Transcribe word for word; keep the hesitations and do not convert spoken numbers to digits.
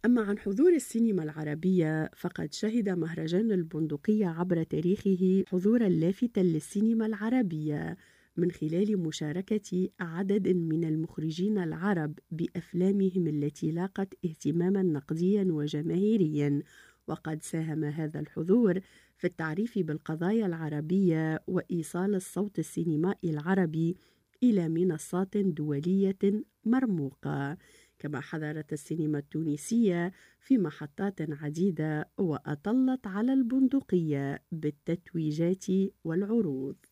أما عن حضور السينما العربية فقد شهد مهرجان البندقية عبر تاريخه حضورا لافتا للسينما العربية من خلال مشاركة عدد من المخرجين العرب بأفلامهم التي لاقت اهتماما نقديا وجماهيريا. وقد ساهم هذا الحضور في التعريف بالقضايا العربية وإيصال الصوت السينمائي العربي إلى منصات دولية مرموقة. كما حضرت السينما التونسية في محطات عديدة وأطلت على البندقية بالتتويجات والعروض.